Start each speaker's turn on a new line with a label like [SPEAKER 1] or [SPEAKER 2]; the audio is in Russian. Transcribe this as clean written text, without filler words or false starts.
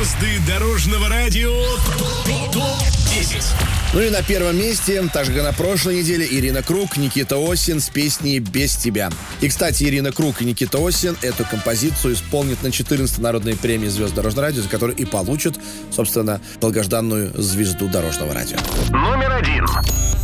[SPEAKER 1] Звезды дорожного радио ТОП-10.
[SPEAKER 2] Ну и на первом месте, так же как на прошлой неделе, Ирина Круг, Никита Осин с песней «Без тебя». И, кстати, Ирина Круг и Никита Осин эту композицию исполнят на 14-й народной премии «Звезд дорожного радио», за которую и получат, собственно, долгожданную звезду дорожного радио.
[SPEAKER 1] Номер 1.